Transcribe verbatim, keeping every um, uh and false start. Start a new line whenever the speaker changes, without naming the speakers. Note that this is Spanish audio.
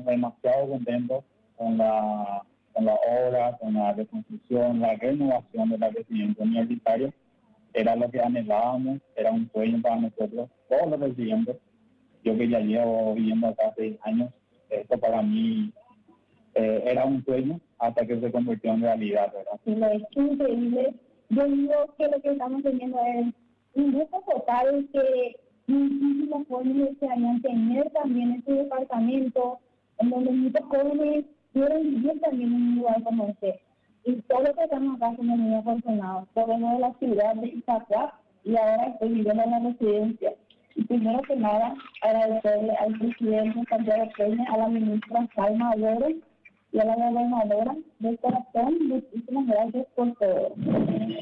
estamos demasiado contentos con la, con la obra, con la reconstrucción, la renovación de la residencia universitaria. Era lo que anhelábamos, era un sueño para nosotros, todos los residentes. Yo que ya llevo viviendo acá seis años, esto para mí eh, era un sueño hasta que se convirtió en realidad, ¿verdad?
Sí, lo es increíble. Yo digo que lo que estamos teniendo es un gusto total que muchísimos jóvenes desearían tener también este departamento, en donde muchos jóvenes quieren vivir también en un lugar como este. Y todo lo que estamos acá somos muy afortunados. Yo vengo de la ciudad de Itacua y ahora estoy viviendo en la residencia. Y primero que nada, agradecerle al presidente Santiago Peña, a la ministra Salma Álvarez y a la gobernadora de corazón. Muchísimas gracias por todo.